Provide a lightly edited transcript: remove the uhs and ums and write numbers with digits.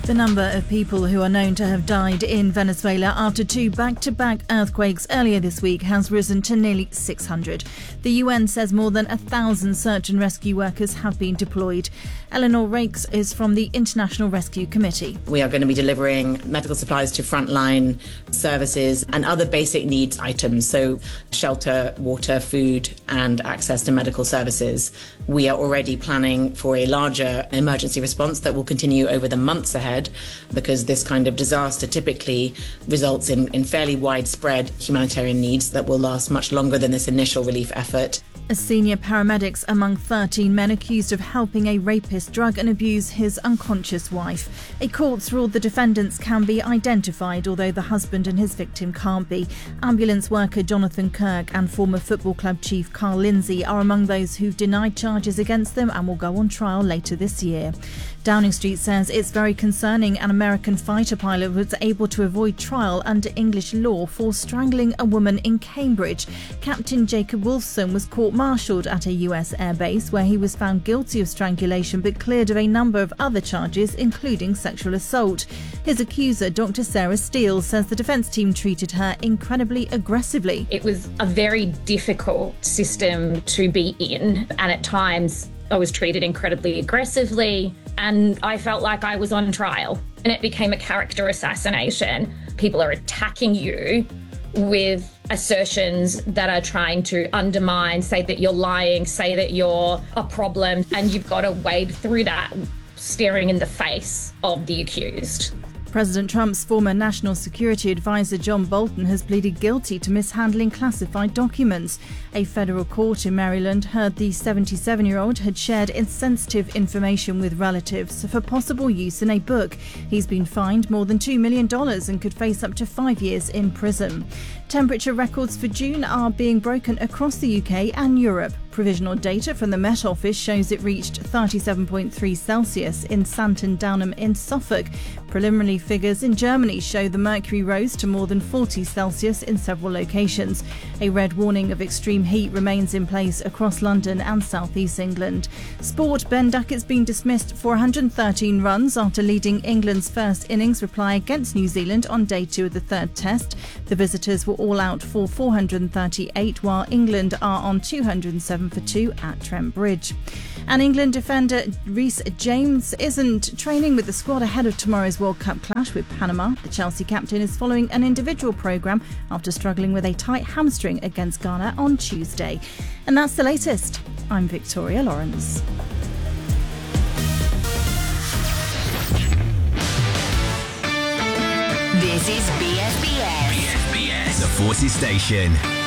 The number of people who are known to have died in Venezuela after two back-to-back earthquakes earlier this week has risen to nearly 600. The UN says more than 1,000 search and rescue workers have been deployed. Eleanor Rakes is from the International Rescue Committee. We are going to be delivering medical supplies to frontline services and other basic needs items, so shelter, water, food and access to medical services. We are already planning for a larger emergency response that will continue over the months ahead, because this kind of disaster typically results in fairly widespread humanitarian needs that will last much longer than this initial relief effort. Senior paramedics among 13 men accused of helping a rapist drug and abuse his unconscious wife. A court's ruled the defendants can be identified, although the husband and his victim can't be. Ambulance worker Jonathan Kirk and former football club chief Carl Lindsay are among those who've denied charges against them and will go on trial later this year. Downing Street says it's very concerning an American fighter pilot was able to avoid trial under English law for strangling a woman in Cambridge. Captain Jacob Wolfson was court-martialed at a US airbase where he was found guilty of strangulation but cleared of a number of other charges, including sexual assault. His accuser, Dr. Sarah Steele, says the defence team treated her incredibly aggressively. It was a very difficult system to be in, and at times I was treated incredibly aggressively, and I felt like I was on trial, and it became a character assassination. People are attacking you with assertions that are trying to undermine, say that you're lying, say that you're a problem, and you've got to wade through that staring in the face of the accused. President Trump's former national security advisor John Bolton has pleaded guilty to mishandling classified documents. A federal court in Maryland heard the 77-year-old had shared insensitive information with relatives for possible use in a book. He's been fined more than $2 million and could face up to 5 years in prison. Temperature records for June are being broken across the UK and Europe. Provisional data from the Met Office shows it reached 37.3 Celsius in Santon Downham in Suffolk. Preliminary figures in Germany show the mercury rose to more than 40 Celsius in several locations. A red warning of extreme heat remains in place across London and South East England. Sport, Ben Duckett's been dismissed for 113 runs after leading England's first innings reply against New Zealand on day 2 of the third test. The visitors were all out for 438, while England are on 207 for 2 at Trent Bridge. And England defender Reece James isn't training with the squad ahead of tomorrow's World Cup clash with Panama. The Chelsea captain is following an individual programme after struggling with a tight hamstring against Ghana on Tuesday. And that's the latest. I'm Victoria Lawrence. This is BFBS. BFBS, the Forces Station.